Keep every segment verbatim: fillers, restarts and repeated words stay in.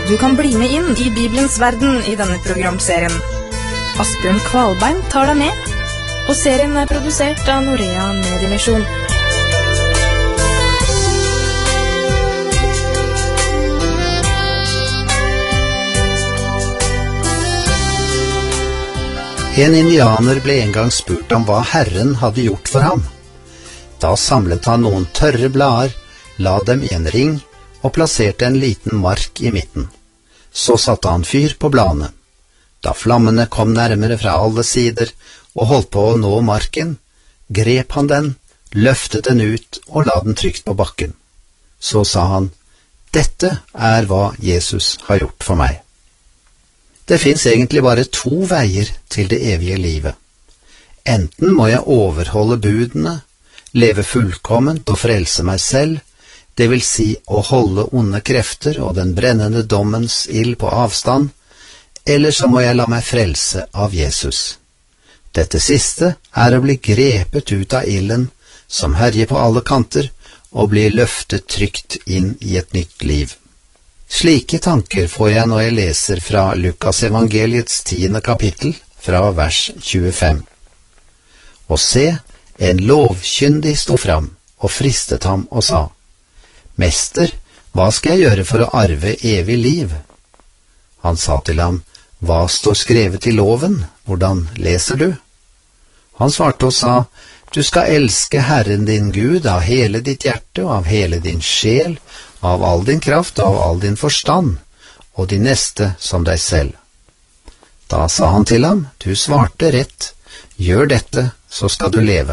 Du kan bli med inn i Bibelens verden i denne programserien. Asbjørn Kvalbein tar deg med, og serien er produsert av Norea Mediemisjon. En indianer ble en gang spurt om hva Herren hadde gjort for ham. Da samlet han noen tørre blader, la dem i en ring og plasserte en liten mark i midten. Så satte han fyr på bladene. Da flammene kom nærmere fra alle sider og holdt på å nå marken, grep han den, løftet den ut og la den trygt på bakken. Så sa han, «Dette er hva Jesus har gjort for meg.» Det finnes egentlig bare to veier til det evige livet. Enten må jeg overholde budene, leve fullkomment og frelse meg selv, det vil si å holde onde krefter og den brennende dommens ild på avstand, eller så må jeg la meg frelse av Jesus. Dette siste er å bli grepet ut av ilden, som herjer på alle kanter, og bli løftet trygt inn i et nytt liv. Slike tanker får jeg når jeg leser fra Lukas evangeliets tiende kapittel, fra vers tjuefem. Og se, en lovkyndig sto fram og fristet ham og sa, «Mester, hva skal jeg gjøre for å arve evig liv?» Han sa til ham, «Hva står skrevet i loven? Hvordan leser du?» Han svarte og sa, «Du skal elske Herren din Gud av hele ditt hjerte og av hele din sjel, av all din kraft og av all din forstand, og din neste som deg selv.» Da sa han til ham, «Du svarte rett, gjør dette, så skal du leve.»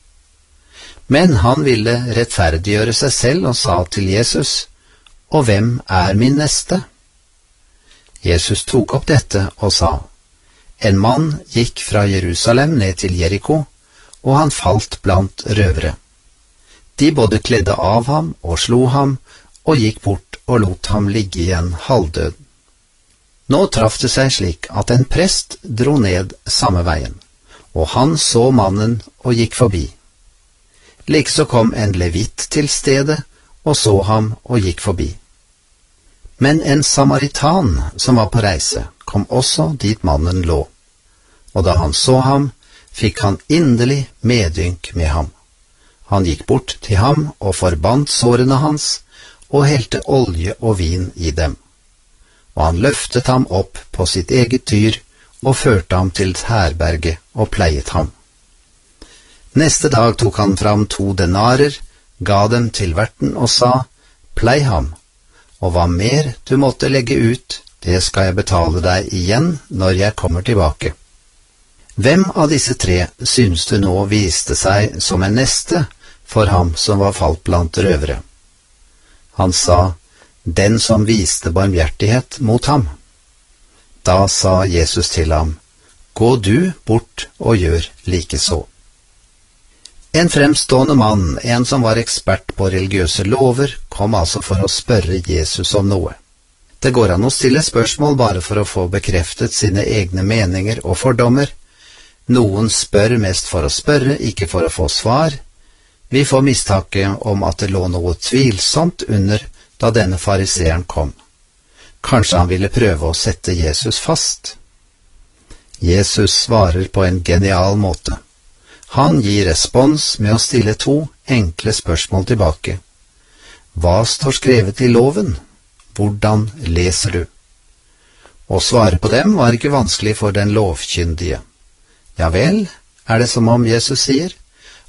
Men han ville rettferdiggjøre seg selv og sa til Jesus, «Og hvem er min neste?» Jesus tok opp dette og sa, «En mann gikk fra Jerusalem ned til Jericho, og han falt blant røvere. De både kledde av ham og slo ham, og gikk bort og lot ham ligge igjen halvdød. Nå traff det seg slik at en prest dro ned samme veien, og han så mannen og gikk forbi. Likeså kom en levitt til stedet og så ham og gikk forbi. Men en samaritan som var på reise kom også dit mannen lå, og da han så ham, fikk han inderlig medynk med ham. Han gikk bort til ham og forbandt sårene hans, og helte olje og vin i dem. Og han løftet ham opp på sitt eget dyr, og førte ham til herberget og pleiet ham. Neste dag tok han fram to denarer, ga dem til verten og sa, «Plei ham, og hva mer du måtte legge ut, det skal jeg betale deg igjen når jeg kommer tilbake.» Hvem av disse tre synes du nå viste seg som en neste for ham som var falt blant røvere? Han sa, «Den som viste barmhjertighet mot ham.» Da sa Jesus til ham, «Gå du bort og gjør likeså.» En fremstående mann, en som var ekspert på religiøse lover, kom altså for å spørre Jesus om noe. Det går an å stille spørsmål bare for å få bekreftet sine egne meninger og fordommer. Noen spør mest for å spørre, ikke for å få svar. Vi får mistanke om at det lå noe tvilsomt under da denne fariseeren kom. Kanskje han ville prøve å sette Jesus fast? Jesus svarer på en genial måte. Han gir respons med å stille to enkle spørsmål tilbake. Hva står skrevet i loven? Hvordan leser du? Å svare på dem var ikke vanskelig for den lovkyndige. Ja vel, er det som om Jesus sier,